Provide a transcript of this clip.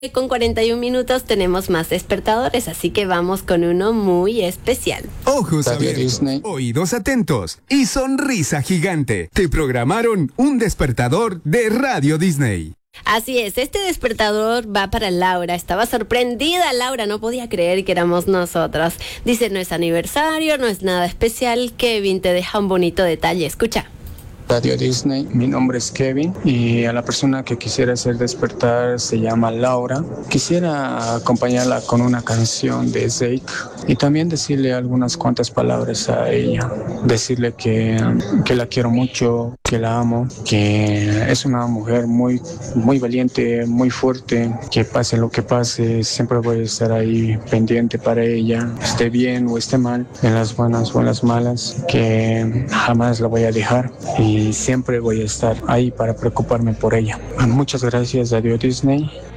Con 41 minutos tenemos más despertadores, así que vamos con uno muy especial. Ojos Radio abiertos, Disney. oídos atentos y sonrisa gigante. Te programaron un despertador de Radio Disney. Así es, este despertador va para Laura. Estaba sorprendida Laura, no podía creer que éramos nosotros. Dice, no es aniversario, no es nada especial. Kevin te deja un bonito detalle, escucha. Radio Disney, mi nombre es Kevin y a la persona que quisiera hacer despertar se llama Laura. Quisiera acompañarla con una canción de Zeke y también decirle algunas cuantas palabras a ella. Decirle que la quiero mucho, que la amo, que es una mujer muy, muy valiente, muy fuerte, que pase lo que pase, siempre voy a estar ahí pendiente para ella, esté bien o esté mal, en las buenas o en las malas, que jamás la voy a dejar y siempre voy a estar ahí para preocuparme por ella. Muchas gracias, Radio Disney.